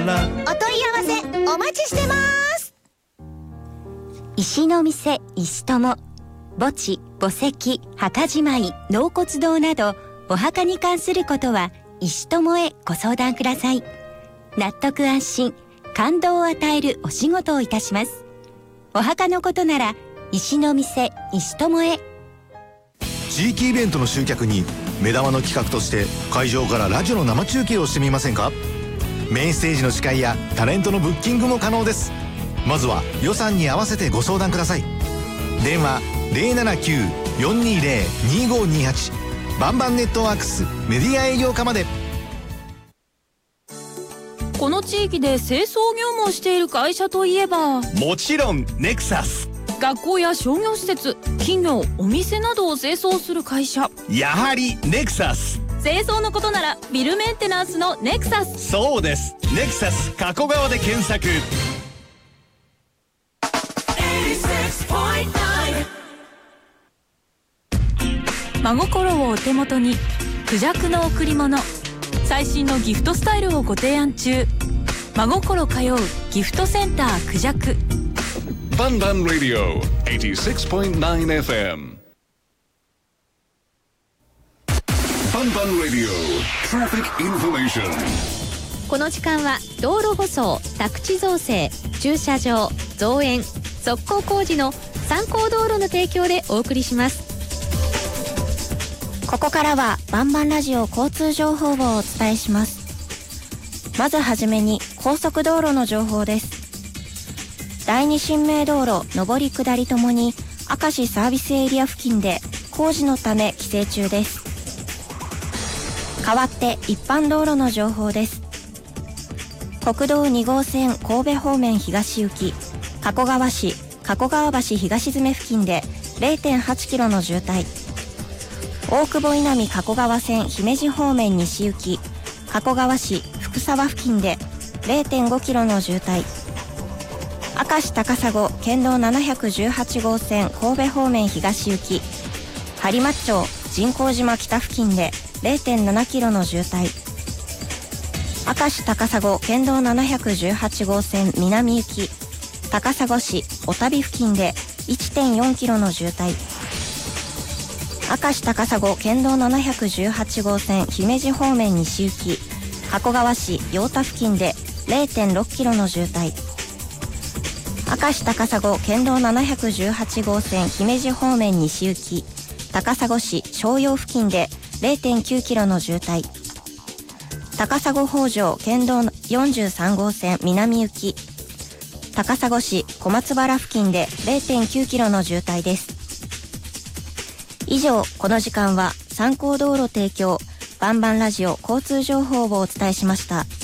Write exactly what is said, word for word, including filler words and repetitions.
ら。 お問い合わせお待ちしてます。 石の店石友、墓地、墓石、墓じまい、納骨堂などお墓に関することは石友へご相談ください。納得安心、感動を与えるお仕事をいたします。お墓のことなら石の店石友へ。 地域イベントの集客に目玉の企画として会場からラジオの生中継をしてみませんか？メインステージの司会やタレントのブッキングも可能です。まずは予算に合わせてご相談ください。電話 ゼロななきゅう よんにゼロ にごにはち バンバンネットワークスメディア営業課まで。 この地域で清掃業務をしている会社といえば、 もちろんネクサス。 学校や商業施設、企業、お店などを清掃する会社。 やはりネクサス。 清掃のことならビルメンテナンスのネクサス。 そうです、ネクサス加古川で検索。 真心をお手元に、クジャクの贈り物、最新のギフトスタイルをご提案中。真心通うギフトセンタークジャク。 バンバンラディオ はちじゅうろくてんきゅうエフエム。バンバンラディオトラフィックインフォメーション。 この時間は道路舗装、宅地造成、駐車場、造園、側溝工事の参考道路の提供でお送りします。ここからはバンバンラジオ交通情報をお伝えします。まずはじめに高速道路の情報です。第二新名道路上り下りともに明石サービスエリア付近で工事のため規制中です。代わって一般道路の情報です。国道に号線神戸方面東行き、加古川市加古川橋東詰付近で れいてんはちキロの渋滞。大久保稲美加古川線姫路方面西行き、加古川市福沢付近で れいてんごキロの渋滞。明石高砂県道ななひゃくじゅうはち号線神戸方面東行き、播磨町神幸島北付近で れいてんななキロの渋滞。明石高砂県道ななひゃくじゅうはち号線南行き、高砂市小旅付近で いってんよんキロの渋滞。明石高砂県道ななひゃくじゅうはち号線姫路方面西行き、加古川市八田付近で れいてんろくキロの渋滞。明石高砂県道ななひゃくじゅうはち号線姫路方面西行き、高砂市商用付近で れいてんきゅうキロの渋滞。高砂北条県道よんじゅうさん号線南行き、高砂市小松原付近で れいてんきゅうキロの渋滞です。以上、この時間は参考道路提供バンバンラジオ交通情報をお伝えしました。